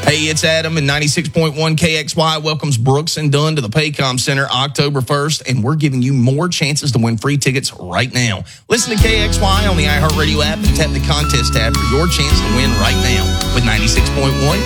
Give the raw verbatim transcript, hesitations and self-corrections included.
Hey, it's Adam, and ninety-six point one K X Y welcomes Brooks and Dunn to the Paycom Center October first, and we're giving you more chances to win free tickets right now. Listen to K X Y on the iHeartRadio app and tap the contest tab for your chance to win right now with ninety-six point one